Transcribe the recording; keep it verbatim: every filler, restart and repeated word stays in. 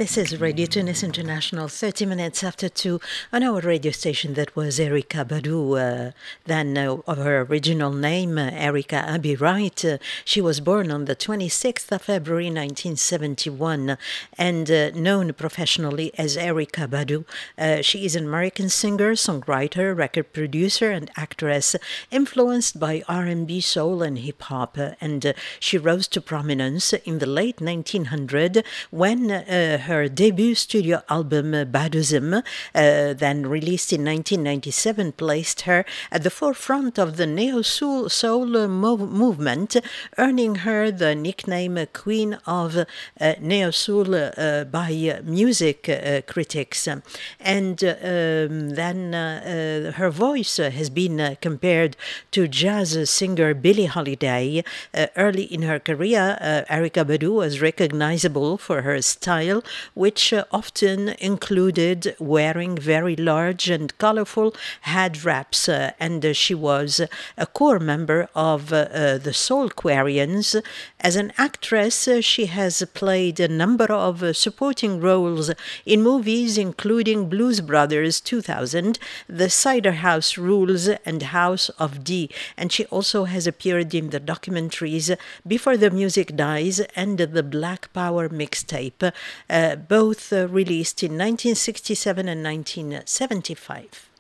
This is Radio Tunis International, thirty minutes after two, on our radio station. That was Erykah Badu, uh, then uh, of her original name, uh, Erykah Abi Wright. Uh, she was born on the twenty-sixth of February nineteen seventy-one and uh, known professionally as Erykah Badu. Uh, she is an American singer, songwriter, record producer, and actress, influenced by R and B, soul, and hip-hop. Uh, and uh, she rose to prominence in the late nineteen hundreds when uh, her debut studio album, uh, Baduzim, uh, then released in nineteen ninety-seven, placed her at the forefront of the neo-soul soul, uh, mov- movement, earning her the nickname uh, Queen of uh, Neo-Soul uh, by uh, music uh, critics. And uh, um, then uh, uh, her voice uh, has been uh, compared to jazz singer Billie Holiday. Uh, early in her career, uh, Erykah Badu was recognizable for her style, which uh, often included wearing very large and colorful head wraps, uh, and uh, she was a core member of uh, uh, the Soulquarians. As an actress, uh, she has played a number of uh, supporting roles in movies including Blues Brothers two thousand, The Cider House Rules, and House of D. And she also has appeared in the documentaries Before the Music Dies and the Black Power mixtape, uh, both uh, released in nineteen sixty-seven and nineteen seventy-five.